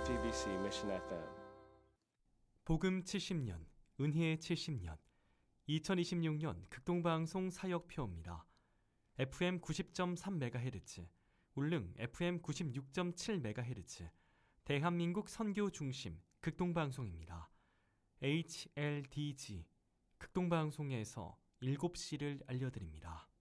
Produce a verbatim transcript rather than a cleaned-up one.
티비씨 Mission 에프엠. 복음 칠십 년, 은혜 칠십 년, 이천이십육 년 극동방송 사역표입니다. 에프엠 구십 점 삼 메가헤르츠, 울릉 에프엠 구십육 점 칠 메가헤르츠, 대한민국 선교 중심 극동방송입니다. 에이치엘디지 극동방송에서 일곱 시를 알려드립니다.